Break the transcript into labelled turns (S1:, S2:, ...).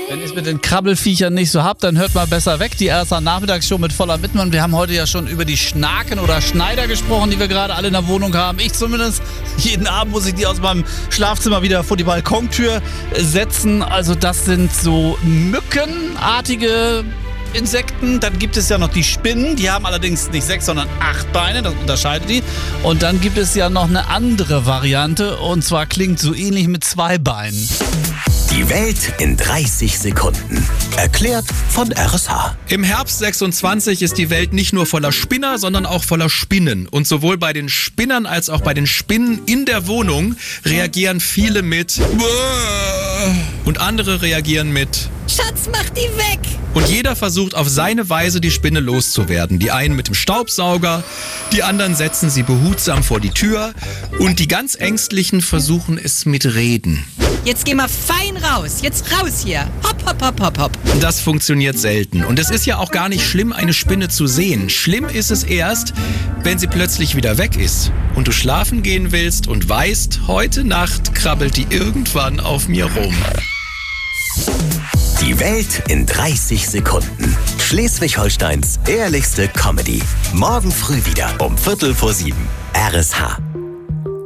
S1: Wenn ihr es mit den Krabbelfiechern nicht so habt, dann hört mal besser weg. Die RSA Nachmittagsshow mit Voller Wittmann. Wir haben heute ja schon über die Schnaken oder Schneider gesprochen, die wir gerade alle in der Wohnung haben. Ich zumindest. Jeden Abend muss ich die aus meinem Schlafzimmer wieder vor die Balkontür setzen. Also das sind so mückenartige Insekten. Dann gibt es ja noch die Spinnen. Die haben allerdings nicht 6, sondern 8 Beine. Das unterscheidet die. Und dann gibt es ja noch eine andere Variante. Und zwar klingt so ähnlich mit 2 Beinen.
S2: Die Welt in 30 Sekunden. Erklärt von RSH.
S3: Im Herbst 26 ist die Welt nicht nur voller Spinner, sondern auch voller Spinnen. Und sowohl bei den Spinnern als auch bei den Spinnen in der Wohnung reagieren viele mit und andere reagieren mit
S4: Schatz, mach die weg!
S3: Und jeder versucht auf seine Weise die Spinne loszuwerden. Die einen mit dem Staubsauger, die anderen setzen sie behutsam vor die Tür und die ganz Ängstlichen versuchen es mit Reden.
S4: Jetzt geh mal fein raus. Jetzt raus hier. Hopp, hopp, hopp, hopp, hopp.
S3: Das funktioniert selten. Und es ist ja auch gar nicht schlimm, eine Spinne zu sehen. Schlimm ist es erst, wenn sie plötzlich wieder weg ist und du schlafen gehen willst und weißt, heute Nacht krabbelt die irgendwann auf mir rum.
S2: Die Welt in 30 Sekunden. Schleswig-Holsteins ehrlichste Comedy. Morgen früh wieder um 6:45. RSH.